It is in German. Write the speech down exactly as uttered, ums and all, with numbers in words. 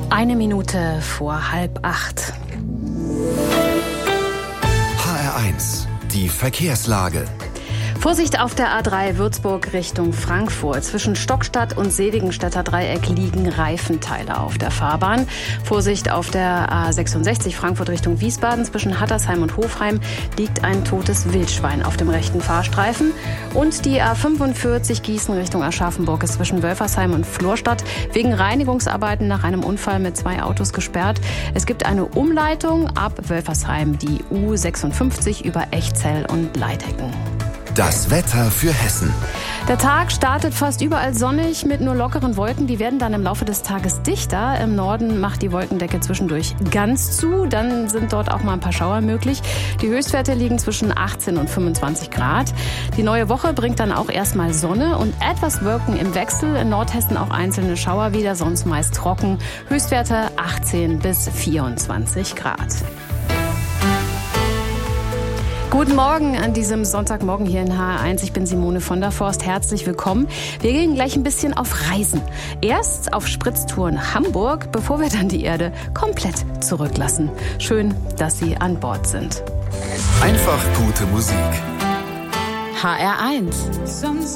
Eine Minute vor halb acht. H R eins, die Verkehrslage. Vorsicht auf der A drei Würzburg Richtung Frankfurt. Zwischen Stockstadt und Seligenstädter Dreieck liegen Reifenteile auf der Fahrbahn. Vorsicht auf der A sechsundsechzig Frankfurt Richtung Wiesbaden. Zwischen Hattersheim und Hofheim liegt ein totes Wildschwein auf dem rechten Fahrstreifen. Und die A fünfundvierzig Gießen Richtung Aschaffenburg ist zwischen Wölfersheim und Florstadt wegen Reinigungsarbeiten nach einem Unfall mit zwei Autos gesperrt. Es gibt eine Umleitung ab Wölfersheim, die U sechsundfünfzig über Echzell und Leithecken. Das Wetter für Hessen. Der Tag startet fast überall sonnig mit nur lockeren Wolken. Die werden dann im Laufe des Tages dichter. Im Norden macht die Wolkendecke zwischendurch ganz zu. Dann sind dort auch mal ein paar Schauer möglich. Die Höchstwerte liegen zwischen achtzehn und fünfundzwanzig Grad. Die neue Woche bringt dann auch erstmal Sonne und etwas Wolken im Wechsel. In Nordhessen auch einzelne Schauer wieder, sonst meist trocken. Höchstwerte achtzehn bis vierundzwanzig Grad. Guten Morgen an diesem Sonntagmorgen hier in H R eins. Ich bin Simone von der Forst. Herzlich willkommen. Wir gehen gleich ein bisschen auf Reisen. Erst auf Spritztouren Hamburg, bevor wir dann die Erde komplett zurücklassen. Schön, dass Sie an Bord sind. Einfach gute Musik. H R eins.